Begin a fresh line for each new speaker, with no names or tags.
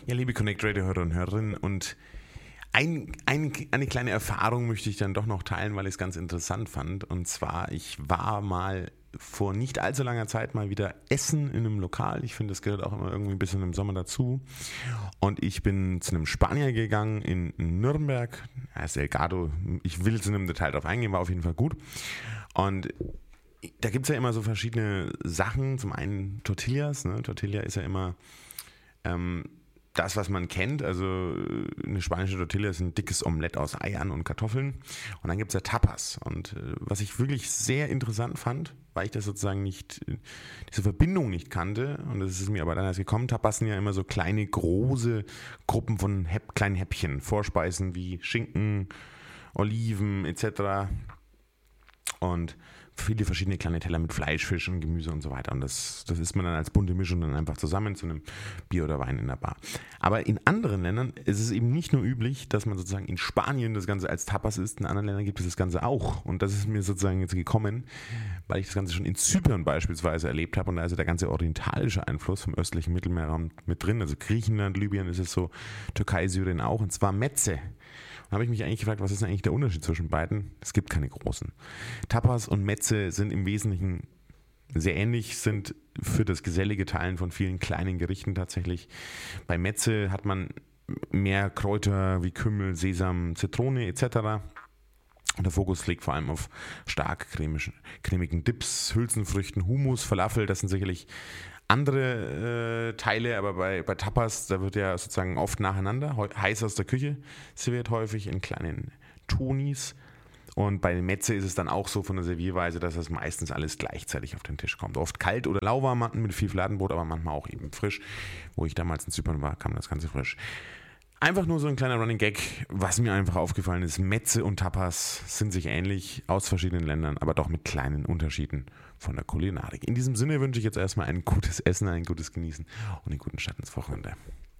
Ja, liebe Connect Radio-Hörer und Hörerinnen, und eine kleine Erfahrung möchte ich dann doch noch teilen, weil ich es ganz interessant fand. Und zwar, ich war mal vor nicht allzu langer Zeit mal wieder essen in einem Lokal. Ich finde, das gehört auch immer irgendwie ein bisschen im Sommer dazu. Und ich bin zu einem Spanier gegangen in Nürnberg. Er ist Delgado. Ich will jetzt in einem Detail drauf eingehen, war auf jeden Fall gut. Und da gibt es ja immer so verschiedene Sachen. Zum einen Tortillas. Ne? Tortilla ist ja immer das, was man kennt. Also eine spanische Tortilla ist ein dickes Omelett aus Eiern und Kartoffeln. Und dann gibt es ja Tapas. Und was ich wirklich sehr interessant fand, weil ich das sozusagen nicht, diese Verbindung nicht kannte, und das ist mir aber dann erst gekommen, Tapas sind ja immer so kleine, große Gruppen von kleinen Häppchen. Vorspeisen wie Schinken, Oliven etc. Und viele verschiedene kleine Teller mit Fleisch, Fisch und Gemüse und so weiter. Und das isst man dann als bunte Mischung dann einfach zusammen zu einem Bier oder Wein in der Bar. Aber in anderen Ländern ist es eben nicht nur üblich, dass man sozusagen in Spanien das Ganze als Tapas isst. In anderen Ländern gibt es das Ganze auch. Und das ist mir sozusagen jetzt gekommen, weil ich das Ganze schon in Zypern beispielsweise erlebt habe. Und da ist ja der ganze orientalische Einfluss vom östlichen Mittelmeerraum mit drin. Also Griechenland, Libyen ist es so, Türkei, Syrien auch. Und zwar Meze. Da habe ich mich eigentlich gefragt, was ist denn eigentlich der Unterschied zwischen beiden? Es gibt keine großen. Tapas und Meze sind im Wesentlichen sehr ähnlich, sind für das gesellige Teilen von vielen kleinen Gerichten tatsächlich. Bei Meze hat man mehr Kräuter wie Kümmel, Sesam, Zitrone etc. Und der Fokus liegt vor allem auf stark cremigen Dips, Hülsenfrüchten, Hummus, Falafel. Das sind sicherlich andere Teile, aber bei Tapas, da wird ja sozusagen oft nacheinander, heiß aus der Küche serviert häufig in kleinen Tonis. Und bei Meze ist es dann auch so von der Servierweise, dass das meistens alles gleichzeitig auf den Tisch kommt. Oft kalt oder lauwarm mit viel Fladenbrot, aber manchmal auch eben frisch. Wo ich damals in Zypern war, kam das Ganze frisch. Einfach nur so ein kleiner Running Gag, was mir einfach aufgefallen ist. Meze und Tapas sind sich ähnlich aus verschiedenen Ländern, aber doch mit kleinen Unterschieden von der Kulinarik. In diesem Sinne wünsche ich jetzt erstmal ein gutes Essen, ein gutes Genießen und einen guten Start ins Wochenende.